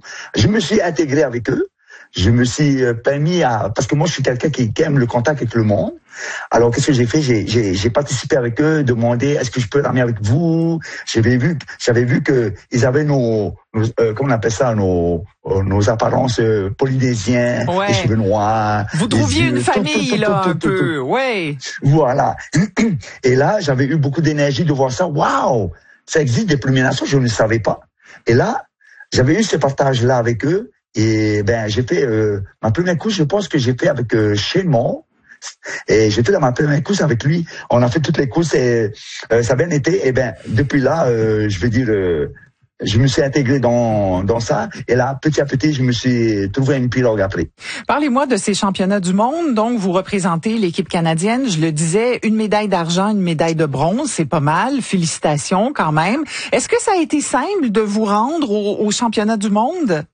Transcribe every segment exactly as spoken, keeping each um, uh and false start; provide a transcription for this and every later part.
Je me suis intégré avec eux. Je me suis permis à, parce que moi je suis quelqu'un qui, qui aime le contact avec le monde. Alors qu'est-ce que j'ai fait? J'ai, j'ai, j'ai participé avec eux, demandé est-ce que je peux ramener avec vous. J'avais vu, j'avais vu que ils avaient nos, nos euh, comment on appelle ça, nos, euh, nos apparences euh, polynésiennes, ouais. les cheveux noirs. Vous trouviez yeux, une famille tout, tout, tout, là tout, un tout, peu, tout. ouais. Voilà. Et là j'avais eu beaucoup d'énergie de voir ça. Waouh, ça existe des Premières Nations, je ne savais pas. Et là j'avais eu ce partage là avec eux. Et ben j'ai fait euh, ma première course, je pense que j'ai fait avec euh, Chémont. Et j'étais dans ma première course avec lui. On a fait toutes les courses et euh, ça a bien été. Et ben depuis là, euh, je veux dire, euh, je me suis intégré dans dans ça. Et là, petit à petit, je me suis trouvé une pirogue après. Parlez-moi de ces championnats du monde. Donc, vous représentez l'équipe canadienne. Je le disais, une médaille d'argent, une médaille de bronze, c'est pas mal. Félicitations quand même. Est-ce que ça a été simple de vous rendre au, au championnat du monde?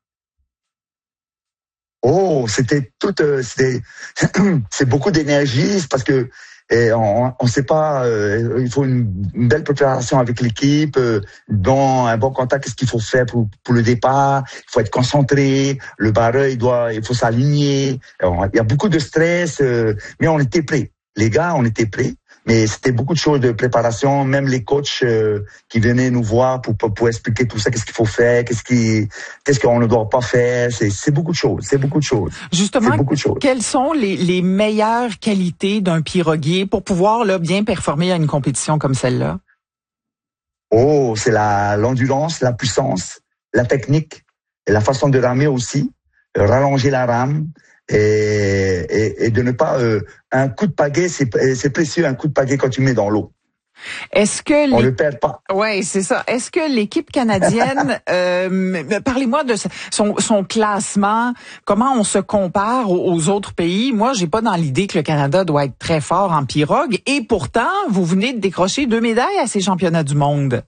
Oh, c'était tout, euh, c'était, c'est beaucoup d'énergie, parce que et on, on sait pas, euh, il faut une, une belle préparation avec l'équipe, euh, dans un bon contact, qu'est-ce qu'il faut faire pour, pour le départ, il faut être concentré, le barreur, il doit, il faut s'aligner, il y a beaucoup de stress, euh, mais on était prêts. Les gars, on était prêts. Mais c'était beaucoup de choses de préparation, même les coachs euh, qui venaient nous voir pour, pour pour expliquer tout ça, qu'est-ce qu'il faut faire, qu'est-ce qui qu'est-ce qu'on ne doit pas faire, c'est c'est beaucoup de choses, c'est beaucoup de choses. Justement, beaucoup de choses. Quelles sont les les meilleures qualités d'un piroguier pour pouvoir là bien performer à une compétition comme celle-là? Oh, c'est la l'endurance, la puissance, la technique, et la façon de ramer aussi, euh, rallonger la rame. Et, et, et de ne pas euh, un coup de pagaie, c'est c'est précieux, un coup de pagaie quand tu mets dans l'eau. Est-ce que on les... le perd pas? Ouais, c'est ça. Est-ce que l'équipe canadienne, euh, parlez-moi de son, son classement, comment on se compare aux, aux autres pays? Moi, j'ai pas dans l'idée que le Canada doit être très fort en pirogue, et pourtant, vous venez de décrocher deux médailles à ces championnats du monde.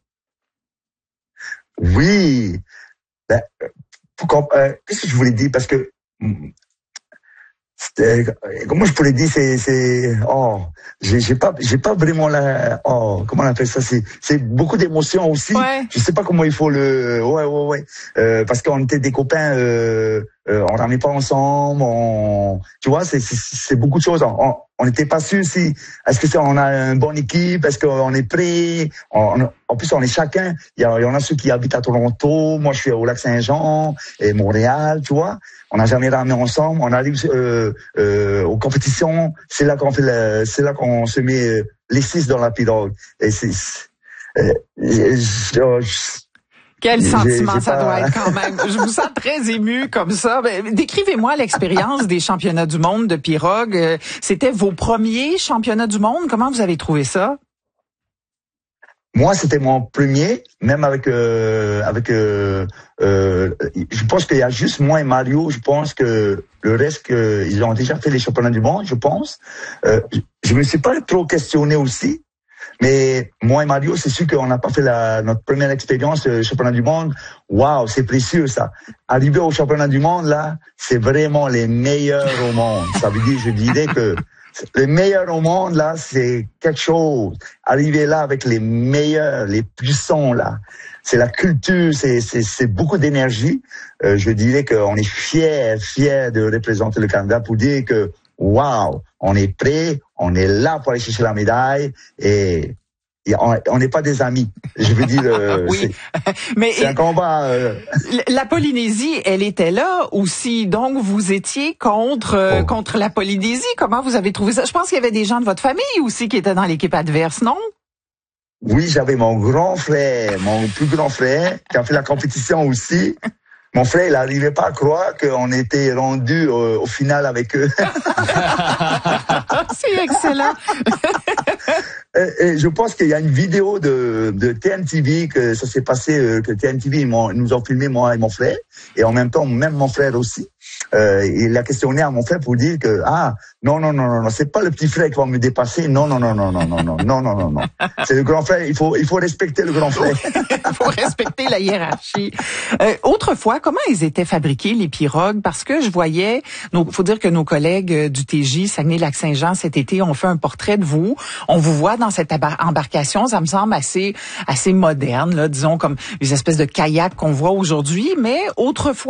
Oui. Ben, pour, euh, qu'est-ce que je voulais dire? Parce que comment je pourrais dire, c'est c'est oh j'ai j'ai pas j'ai pas vraiment la oh comment on appelle ça, c'est c'est beaucoup d'émotions aussi. Ouais. Je sais pas comment il faut le ouais ouais ouais euh, parce qu'on était des copains, euh, euh, on ramait pas ensemble, on tu vois, c'est c'est, c'est beaucoup de choses. On on n'était pas sûr si est-ce que c'est on a une bonne équipe, est-ce qu'on est prêt. On, en plus on est chacun. Il y, a, il y en a ceux qui habitent à Toronto, moi je suis au Lac-Saint-Jean et Montréal, tu vois. On n'a jamais ramé ensemble. On arrive euh, euh, aux compétitions, c'est là qu'on fait, le, c'est là qu'on se met les six dans la pirogue. Et c'est, euh, je, je, je, Quel sentiment j'ai ça pas... doit être quand même. Je vous sens très ému comme ça. Décrivez-moi l'expérience des championnats du monde de pirogue. C'était vos premiers championnats du monde. Comment vous avez trouvé ça? Moi, c'était mon premier, même avec euh, avec. Euh, euh, je pense qu'il y a juste moi et Mario. Je pense que le reste, que, ils ont déjà fait les championnats du monde. Je pense. Euh, je me suis pas trop questionné aussi, mais moi et Mario, c'est sûr qu'on n'a pas fait la notre première expérience euh, championnat du monde. Waouh, c'est précieux ça. Arriver au championnat du monde là, c'est vraiment les meilleurs au monde. Ça veut dire, je dirais que les meilleurs au monde, là, c'est quelque chose. Arriver là avec les meilleurs, les puissants, là, c'est la culture, c'est, c'est, c'est beaucoup d'énergie. Euh, je dirais qu'on est fiers, fiers de représenter le Canada pour dire que, waouh, on est prêt, on est là pour aller chercher la médaille et Et on n'est pas des amis. Je veux dire, euh, oui. c'est, mais c'est un combat. Euh... La Polynésie, elle était là aussi. Donc, vous étiez contre euh, oh. contre la Polynésie. Comment vous avez trouvé ça? Je pense qu'il y avait des gens de votre famille aussi qui étaient dans l'équipe adverse, non? Oui, j'avais mon grand frère, mon plus grand frère, qui a fait la compétition aussi. Mon frère, il n'arrivait pas à croire qu'on était rendu au, au final avec eux. C'est excellent. et, et je pense qu'il y a une vidéo de, de T N T V que ça s'est passé, euh, que T N T V ils nous ont filmé, moi et mon frère, et en même temps, même mon frère aussi. Euh, il a questionné à mon frère pour dire que ah non non non non non c'est pas le petit frère qui va me dépasser, non non non non non non non non non non non c'est le grand frère, il faut il faut respecter le grand frère. Il faut respecter la hiérarchie. Euh, autrefois, comment ils étaient fabriqués les pirogues? Parce que je voyais, il faut dire que nos collègues du T J Saguenay-Lac-Saint-Jean cet été ont fait un portrait de vous. On vous voit dans cette embarcation, ça me semble assez assez moderne là, disons comme les espèces de kayaks qu'on voit aujourd'hui, mais autrefois